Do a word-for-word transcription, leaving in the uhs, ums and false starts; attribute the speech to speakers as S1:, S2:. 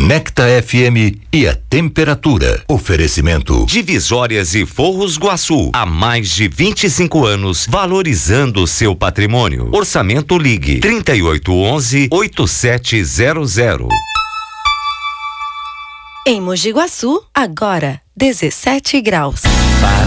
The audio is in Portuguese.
S1: Conecta F M e a temperatura. Oferecimento.
S2: Divisórias e Forros Guaçu. Há mais de vinte e cinco anos, valorizando o seu patrimônio. Orçamento Ligue trinta e oito onze, oitenta e sete zero zero.
S3: Em Mogi Guaçu, agora dezessete graus.
S2: Para